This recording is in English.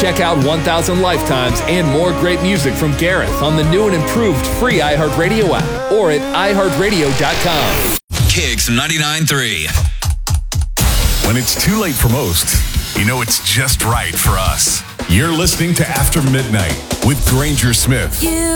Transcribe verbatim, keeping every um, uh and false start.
Check out one thousand Lifetimes and more great music from Gareth on the new and improved free iHeartRadio app or at i heart radio dot com. Kicks ninety-nine point three. When it's too late for most, you know it's just right for us. You're listening to After Midnight with Granger Smith. You